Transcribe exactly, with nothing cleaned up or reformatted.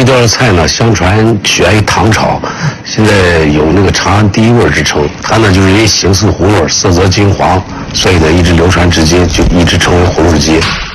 道菜呢，相传起源于唐朝，现在有那个长安第一味之称。它呢就是因为形似葫芦，色泽金黄，所以呢一直流传至今，就一直称为葫芦鸡。